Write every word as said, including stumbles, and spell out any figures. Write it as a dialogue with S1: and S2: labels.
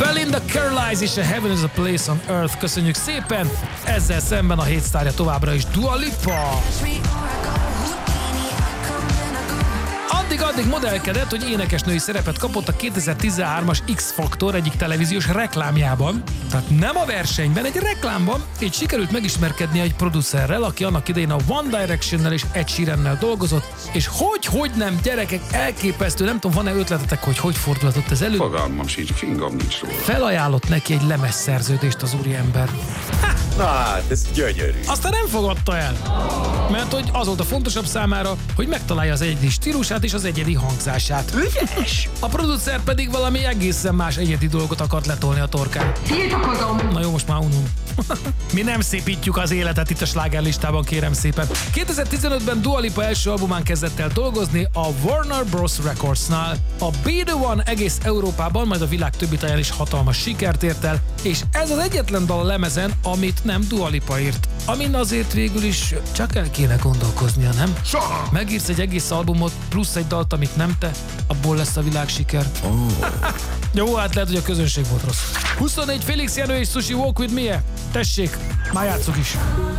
S1: Belinda Carlisle és a Heaven is a Place on Earth. Köszönjük szépen! Ezzel szemben a hét sztárja továbbra is Dua Lipa. Addig-addig modellkedett, hogy énekesnői szerepet kapott a kétezer-tizenhármas X-Factor egyik televíziós reklámjában. Tehát nem a versenyben, egy reklámban. Így sikerült megismerkedni egy producerrel, aki annak idején a One Directionnel és Ed Sheerannel dolgozott, és hogy, hogy nem, gyerekek, elképesztő, nem tudom, van-e ötletetek, hogy hogy fordulhatott ez elő?
S2: Fogalmam sincs, fingom nincs róla.
S1: Felajánlott neki egy lemezszerződést az úriember.
S3: Na hát, ez gyönyörű.
S1: Aztán nem fogadta el, mert hogy az volt a fontosabb számára, hogy megtalálja az egyedi stílusát és az egyedi hangzását.
S3: Ügyes!
S1: A producer pedig valami egészen más egyedi dolgot akart letolni a torkán.
S4: Tiltakozom!
S1: Na jó, most már unom. Mi nem szépítjük az életet itt a slágerlistában, kérem szépen. kétezer-tizenötben Dua Lipa első albumán kezdett el dolgozni a Warner Bros. Recordsnál. A Be The One egész Európában, majd a világ többi táján is hatalmas sikert ért el, és ez az egyetlen dal a lemezen, amit nem Dua Lipa írt. Amin azért végül is csak el kéne gondolkoznia, nem?
S2: Soha!
S1: Megírsz egy egész albumot, plusz egy dalt, amit nem te, abból lesz a világ siker.
S3: Oh.
S1: Jó, hát lehet, hogy a közönség volt rossz. huszonnégy Félix Jenő és Sushi Walk With Me-e. Tessék, már játsszuk is.